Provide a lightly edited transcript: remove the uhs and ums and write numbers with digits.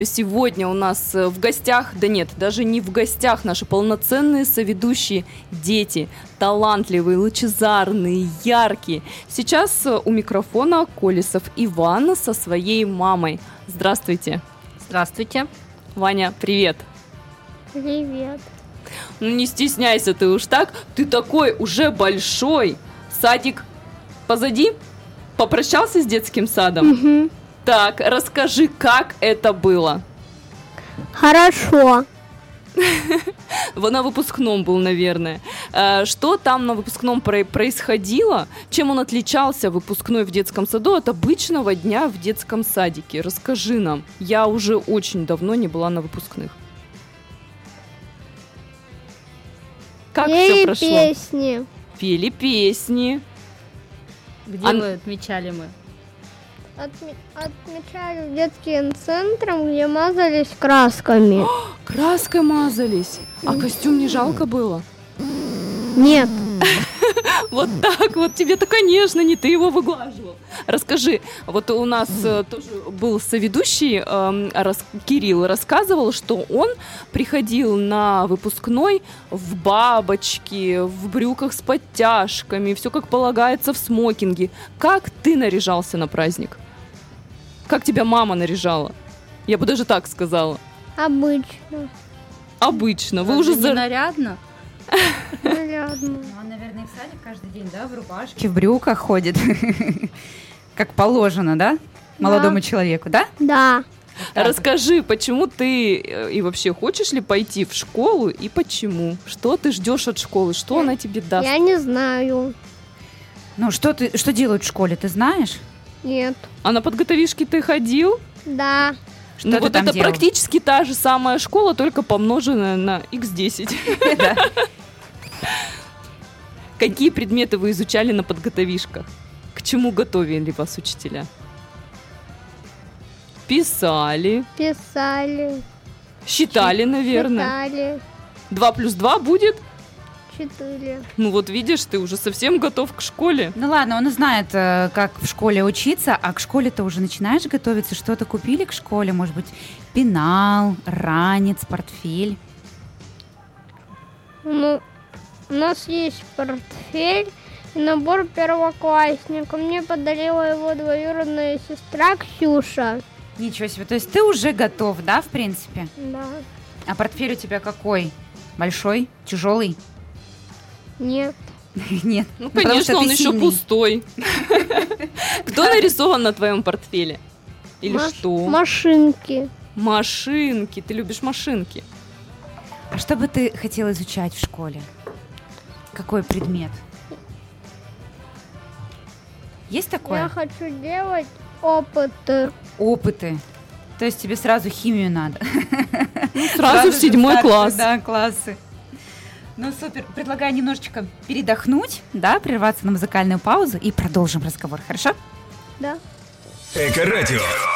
Сегодня у нас в гостях, да нет, даже не в гостях, наши полноценные соведущие дети, талантливые, лучезарные, яркие. Сейчас у микрофона Колесов Иван со своей мамой. Здравствуйте. Здравствуйте. Ваня, привет. Привет. Ну не стесняйся ты уж так, ты такой уже большой. Садик позади? Попрощался с детским садом? Угу. Так, расскажи, как это было? Хорошо. На выпускном был, наверное. Что там на выпускном происходило? Чем он отличался, выпускной в детском саду, от обычного дня в детском садике? Расскажи нам. Я уже очень давно не была на выпускных. Как все прошло? Песни. Пели песни. Где вы отмечали мы? Отмечали детским центром, где мазались красками. Краской мазались. А костюм не жалко было? Нет. Вот так вот, тебе-то, конечно, не ты его выглаживал. Расскажи, вот у нас тоже был соведущий, Кирилл, рассказывал, что он приходил на выпускной в бабочке, в брюках с подтяжками, все как полагается в смокинге. Как ты наряжался на праздник? Как тебя мама наряжала? Я бы даже так сказала. Обычно. Обычно. Вы Разве уже не нарядно? Нарядно. Ну, он, наверное, в садик каждый день, да, в рубашке, в брюках ходит. Как положено, да? Молодому человеку, да? Да. Расскажи, почему ты и вообще хочешь ли пойти в школу и почему? Что ты ждешь от школы? Что она тебе даст? Я не знаю. Ну, что делают в школе, ты знаешь? Нет. А на подготовишки ты ходил? Да. Что Ну ты вот там это делал? практически та же самая школа, только помноженная на x10. Да. Какие предметы вы изучали на подготовишках? К чему готовили вас учителя? Писали, Писали. считали, наверное. Читали. 2 плюс 2 будет? 4. Ну вот видишь, ты уже совсем готов к школе. Ну ладно, он знает, как в школе учиться, а к школе-то уже начинаешь готовиться? Что-то купили к школе? Может быть, пенал, ранец, портфель? Ну, у нас есть портфель и набор первоклассника. Мне подарила его двоюродная сестра Ксюша. Ничего себе, то есть ты уже готов, да, в принципе? Да. А портфель у тебя какой? Большой? Тяжелый? Нет. Нет. Ну, потому конечно, что он ты еще сильный. пустой. Кто нарисован на твоем портфеле? Или что? Машинки. Машинки. Ты любишь машинки. А что бы ты хотел изучать в школе? Какой предмет? Есть такое? Я хочу делать опыты. Опыты. То есть тебе сразу химию надо? Сразу в 7 класс. Да, классы. Ну, супер. Предлагаю немножечко передохнуть, да, прерваться на музыкальную паузу и продолжим разговор, хорошо? Да. Эко-радио.